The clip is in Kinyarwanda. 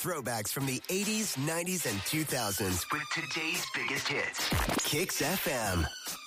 throwbacks from the 80s, 90s, and 2000s with today's biggest hits. Kicks FM.